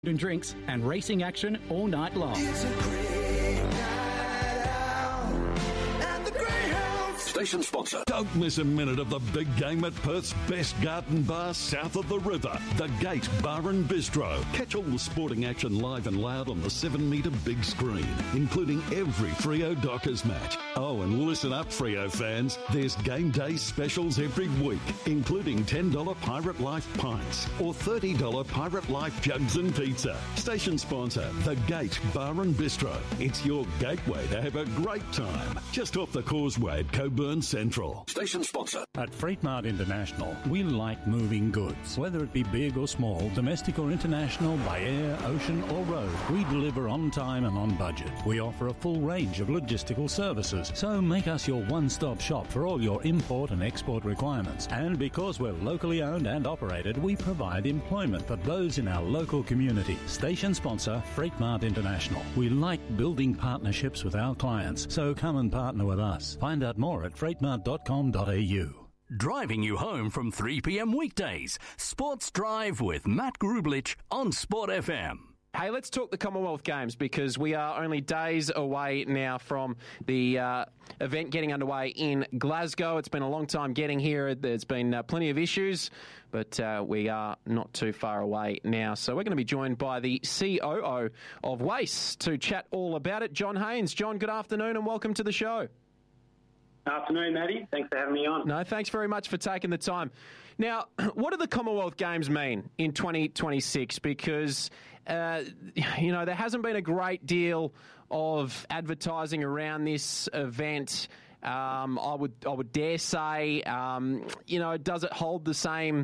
and drinks and racing action all night long. It's a great night out at the Greyhound. Station sponsor. Don't miss a minute of the big game at Perth's best garden bar south of the river, the Gate Bar and Bistro. Catch all the sporting action live and loud on the 7-metre big screen, including every Freo Dockers match. Oh, and listen up, Freo fans. There's game day specials every week, including $10 Pirate Life pints or $30 Pirate Life jugs and pizza. Station sponsor, the Gate Bar and Bistro. It's your gateway to have a great time. Just off the causeway at Coburn Central. Station sponsor. At Freight Mart International, we like moving goods. Whether it be big or small, domestic or international, by air, ocean or road, we deliver on time and on budget. We offer a full range of logistical services, so make us your one-stop shop for all your import and export requirements. And because we're locally owned and operated, we provide employment for those in our local community. Station sponsor, Freight Mart International. We like building partnerships with our clients, so come and partner with us. Find out more at freightmart.com.au. Driving you home from 3 p.m. weekdays. Sports Drive with Matt Grublich on Sport FM. Hey, let's talk the Commonwealth Games because we are only days away now from the event getting underway in Glasgow. It's been a long time getting here. There's been plenty of issues, but we are not too far away now. So we're going to be joined by the COO of WACE to chat all about it, John Haynes. John, good afternoon and welcome to the show. Afternoon, Matty. Thanks for having me on. No, thanks very much for taking the time. Now, what do the Commonwealth Games mean in 2026? Because, there hasn't been a great deal of advertising around this event. I would dare say, does it hold the same,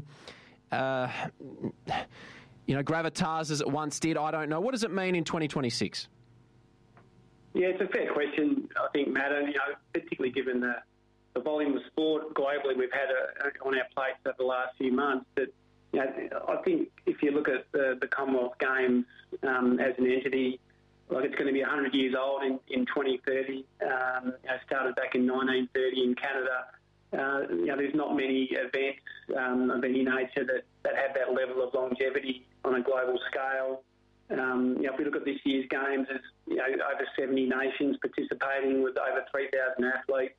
gravitas as it once did? I don't know. What does it mean in 2026? Yeah, it's a fair question, I think, Matt, and, particularly given the volume of sport globally we've had on our plates over the last few months. That, I think if you look at the Commonwealth Games as an entity, like it's going to be 100 years old in 2030. Started back in 1930 in Canada. There's not many events of any nature that have that level of longevity on a global scale. If we look at this year's games, there's over 70 nations participating with over 3,000 athletes.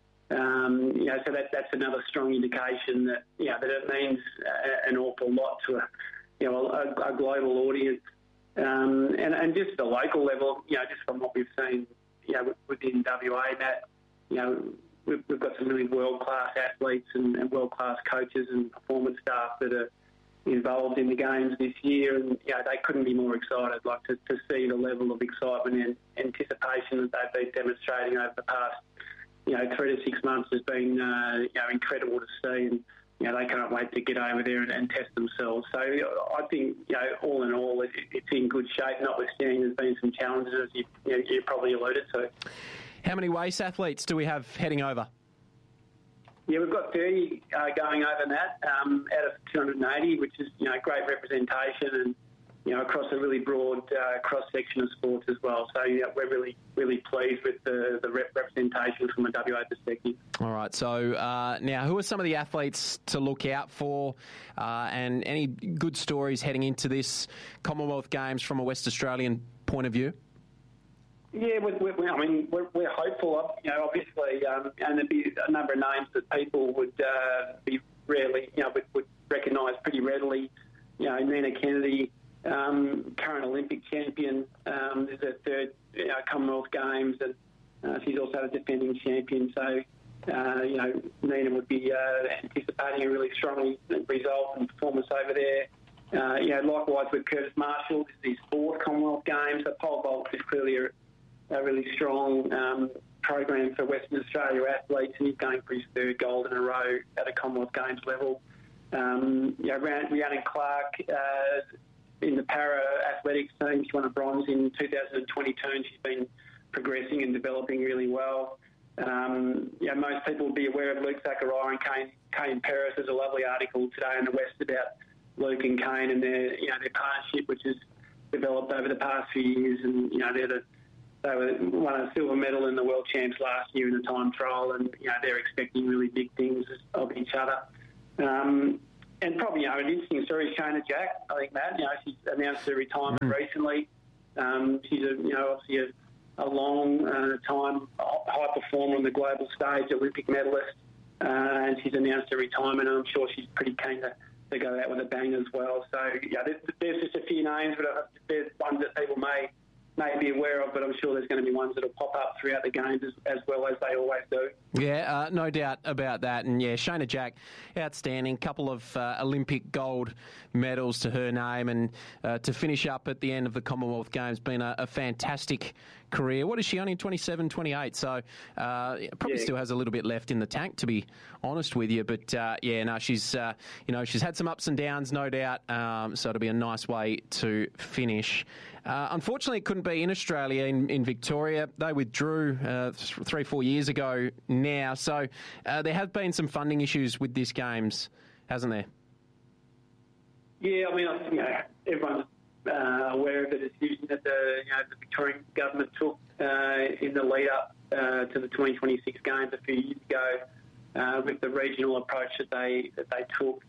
So that's another strong indication that that it means an awful lot to a global audience, and just the local level. Just from what we've seen, within WA, Matt, we've got some really world-class athletes and world-class coaches and performance staff that are involved in the games this year, and they couldn't be more excited. Like to see the level of excitement and anticipation that they've been demonstrating over the past 3 to 6 months has been incredible to see, and they can't wait to get over there and test themselves. So I think all in all it's in good shape. Notwithstanding there's been some challenges, as you probably alluded to. How many WACE athletes do we have heading over? Yeah, we've got 30 going over that out of 280, which is great representation and across a really broad cross-section of sports as well. So we're really, really pleased with the representation from a WA perspective. All right, so now who are some of the athletes to look out for and any good stories heading into this Commonwealth Games from a West Australian point of view? Yeah, we're hopeful. Obviously, and there'd be a number of names that people would be rarely, would recognise pretty readily. Nina Kennedy, current Olympic champion, is her third Commonwealth Games, and she's also a defending champion. So, Nina would be anticipating a really strong result and performance over there. Likewise with Curtis Marshall, this is his fourth Commonwealth Games. So pole vault is clearly a really strong program for Western Australia athletes, and he's going for his third gold in a row at a Commonwealth Games level. Rhiannon Clark in the para-athletics team, she won a bronze in 2022, and she's been progressing and developing really well. Most people will be aware of Luke Zachariah and Kane Paris. There's a lovely article today in the West about Luke and Kane and their partnership, which has developed over the past few years, and they won a silver medal in the World Champs last year in the time trial, and they're expecting really big things of each other. And probably, an interesting story is Shayna Jack. I think, Matt, she's announced her retirement recently. She's obviously a long time high performer on the global stage, Olympic medalist, and she's announced her retirement. And I'm sure she's pretty keen to go out with a bang as well. So there's just a few names, but there's ones that people may be aware of, but I'm sure there's going to be ones that will pop up throughout the games as well as they always do. Yeah, no doubt about that. And yeah, Shayna Jack, outstanding. Couple of Olympic gold medals to her name, and to finish up at the end of the Commonwealth Games, been a fantastic career. What is she, only 27, 28? So probably still has a little bit left in the tank, to be honest with you. But she's she's had some ups and downs, no doubt. So it'll be a nice way to finish. Unfortunately, it couldn't be in Australia, in Victoria. They withdrew 3-4 years ago now. So there have been some funding issues with this Games, hasn't there? Yeah, I mean, everyone's aware of the decision that the Victorian government took in the lead up to the 2026 Games a few years ago with the regional approach that they took.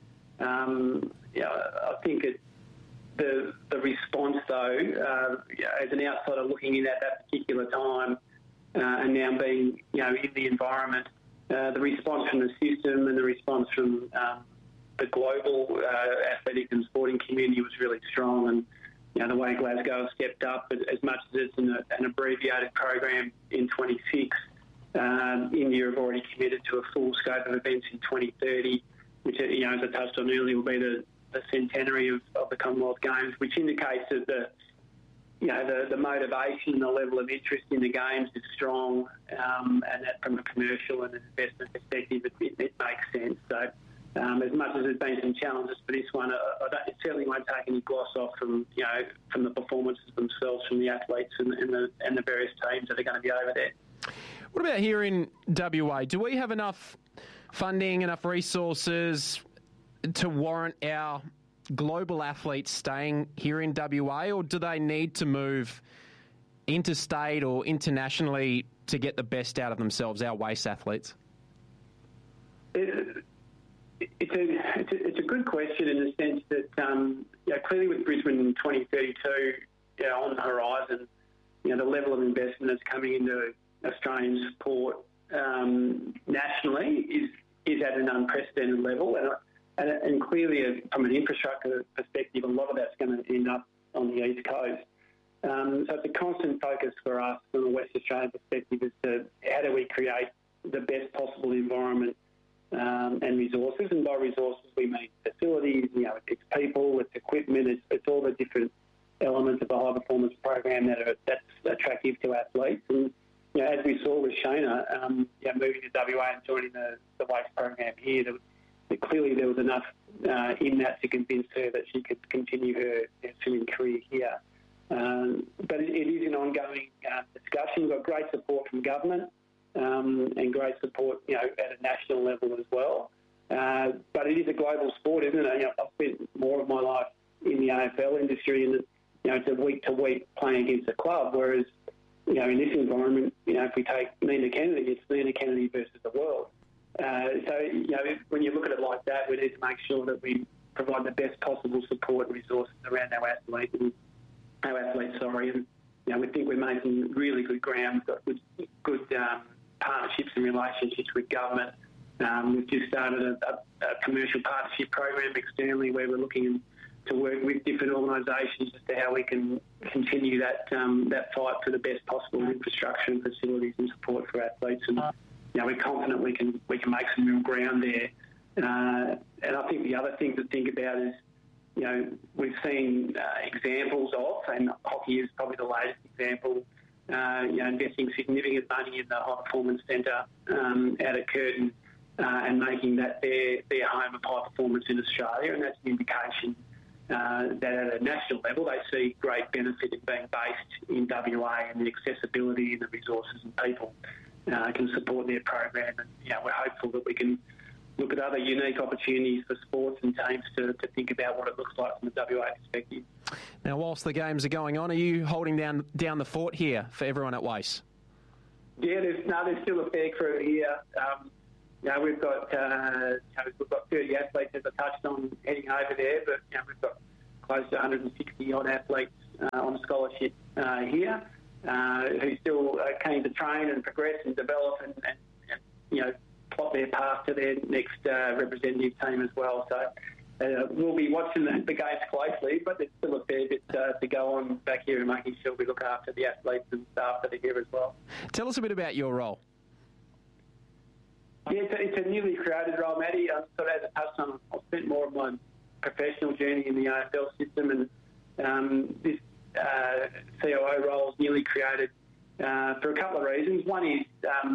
I think the response, though, as an outsider looking in at that particular time and now being in the environment, the response from the system and the response from the global athletic and sporting community was really strong. And the way Glasgow stepped up, as much as it's an abbreviated program in 26, India have already committed to a full scope of events in 2030, which, as I touched on earlier, will be the centenary of the Commonwealth Games, which indicates that the motivation, the level of interest in the Games is strong, and that from a commercial and an investment perspective, it makes sense. So as much as there's been some challenges for this one, it certainly won't take any gloss off from the performances themselves from the athletes and the various teams that are going to be over there. What about here in WA? Do we have enough funding, enough resources to warrant our global athletes staying here in WA, or do they need to move interstate or internationally to get the best out of themselves, our waste athletes? It's a good question in the sense that clearly with Brisbane in 2032 on the horizon, the level of investment that's coming into Australian sport nationally is at an unprecedented level, and clearly from an infrastructure perspective, a lot of that's going to end up on the East Coast. So it's a constant focus for us from a West Australian perspective as to how do we create the best possible environment and resources. And by resources, we mean facilities, it's people, it's equipment, it's all the different elements of a high-performance program that's attractive to athletes. And, as we saw with Shayna, moving to WA and joining the waste program here, clearly there was enough in that to convince her that she could continue her swimming career here. But it is an ongoing discussion. We've got great support from government and great support, at a national level as well. But it is a global sport, isn't it? I've spent more of my life in the AFL industry, and it's a week-to-week playing against a club, whereas, in this environment, if we take Nina Kennedy, it's Nina Kennedy versus the world. When you look at it like that, we need to make sure that we provide the best possible support and resources around our athletes. And we think we're making really good ground. We've got good partnerships and relationships with government. We've just started a commercial partnership program externally where we're looking to work with different organisations as to how we can continue that fight for the best possible infrastructure and facilities and support for athletes. And we're confident we can make some real ground there. And I think the other thing to think about is, we've seen examples of, and hockey is probably the latest example, investing significant money in the High Performance Centre out at Curtin and making that their home of high performance in Australia. And that's an indication that at a national level they see great benefit in being based in WA, and the accessibility and the resources and people can support their program. And we're hopeful that we can look at other unique opportunities for sports and teams to think about what it looks like from a WA perspective. Now, whilst the games are going on, are you holding down the fort here for everyone at Wace? Yeah, there's still a fair crew here. we've got 30 athletes, as I touched on, heading over there, but we've got close to 160 odd athletes on scholarship here who still are keen to train and progress and develop and plot their path to their next representative team as well. So we'll be watching the games closely, but there's still a fair bit to go on back here and making sure we look after the athletes and staff that are here as well. Tell us a bit about your role. Yeah, it's a newly created role, Matty. As I touched on, I've spent more of my professional journey in the AFL system, and this COO role is newly created for a couple of reasons. One is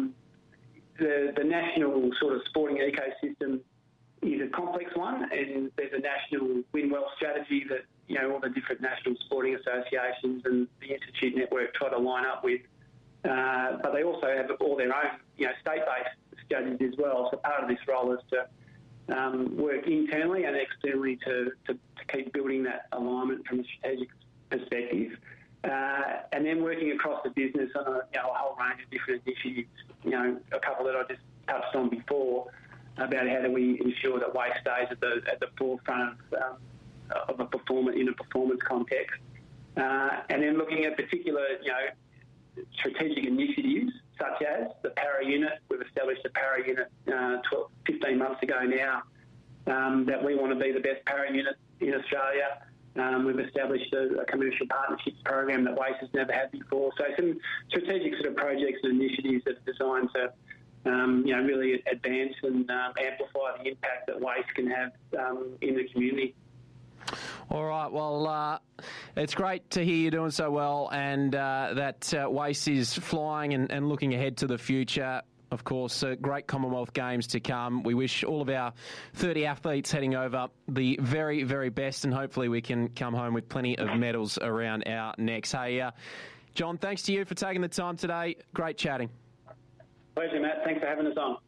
the national sort of sporting ecosystem is a complex one, and there's a national win well strategy that all the different national sporting associations and the Institute network try to line up with. But they also have all their own state-based strategies as well. So part of this role is to work internally and externally to keep building that alignment from a strategic perspective. And then working across the business on a whole range of different initiatives, a couple that I just touched on before, about how do we ensure that waste stays at the forefront of a performance context. And then looking at particular, strategic initiatives such as the para unit. We've established a para unit 15 months ago now that we want to be the best para unit in Australia. We've established a commercial partnerships program that Waste has never had before. So some strategic sort of projects and initiatives that are designed to really advance and amplify the impact that Waste can have in the community. All right, well, it's great to hear you doing so well, and that Waste is flying and looking ahead to the future. Of course, great Commonwealth Games to come. We wish all of our 30 athletes heading over the very, very best, and hopefully we can come home with plenty of medals around our necks. Hey, John, thanks to you for taking the time today. Great chatting. Pleasure, Matt. Thanks for having us on.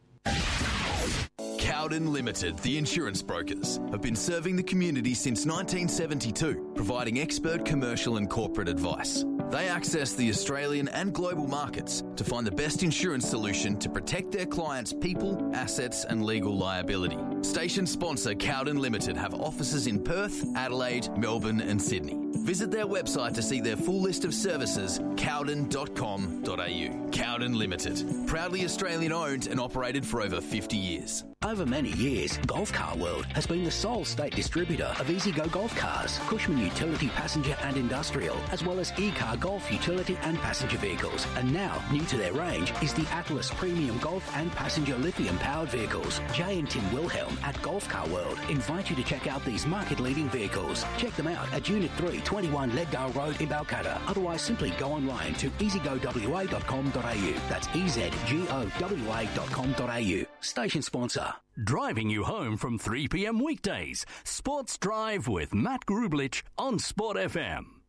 Cowden Limited, the insurance brokers, have been serving the community since 1972, providing expert commercial and corporate advice. They access the Australian and global markets to find the best insurance solution to protect their clients' people, assets and legal liability. Station sponsor Cowden Limited have offices in Perth, Adelaide, Melbourne and Sydney. Visit their website to see their full list of services, cowden.com.au. Cowden Limited, proudly Australian owned and operated for over 50 years. Over many years, Golf Car World has been the sole state distributor of EasyGo Golf Cars, Cushman Utility Passenger and Industrial, as well as E-Car Golf Utility and Passenger Vehicles. And now, new to their range is the Atlas Premium Golf and Passenger Lithium-powered vehicles. Jay and Tim Wilhelm at Golf Car World invite you to check out these market-leading vehicles. Check them out at Unit 3, 21 Leddale Road in Balcatta. Otherwise, simply go online to easygowa.com.au. That's easygowa.com.au. Station sponsor. Driving you home from 3 p.m. weekdays. Sports Drive with Matt Grublich on Sport FM.